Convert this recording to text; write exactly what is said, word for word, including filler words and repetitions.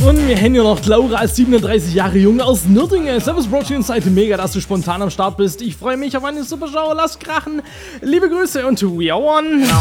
Und wir haben hier noch Laura als siebenunddreißig Jahre jung aus Nürtingen. Servus Brochi und Seite mega, dass du spontan am Start bist. Ich freue mich auf eine super Show. Lass krachen. Liebe Grüße und we are one.